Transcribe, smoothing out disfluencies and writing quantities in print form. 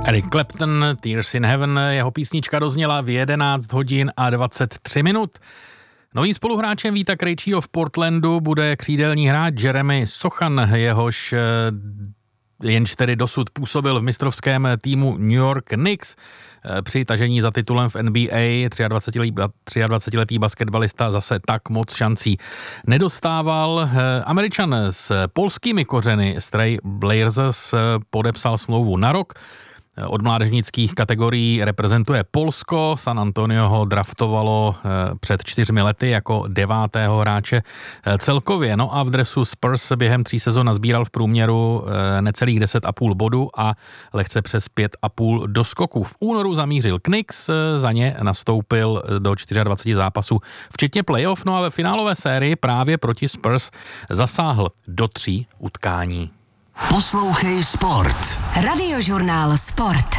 Eric Clapton, Tears in Heaven, jeho písnička dozněla v 11 hodin a 23 minut. Novým spoluhráčem Víta Krejčího v Portlandu bude křídelní hráč Jeremy Sochan, jehož jenž tedy dosud působil v mistrovském týmu New York Knicks. Při tažení za titulem v NBA 23letý basketbalista zase tak moc šancí nedostával. Američan s polskými kořeny Stray Blazers podepsal smlouvu na rok. Od mládežnických kategorií reprezentuje Polsko. San Antonio ho draftovalo před 4 lety jako 9. hráče celkově. No a v dresu Spurs během 3 sezon nazbíral v průměru necelých 10,5 bodu a lehce přes 5,5 doskoků. V únoru zamířil Knicks, za ně nastoupil do 24 zápasů, včetně playoff, no a ve finálové sérii právě proti Spurs zasáhl do 3 utkání. Poslouchej Sport. Radiožurnál Sport.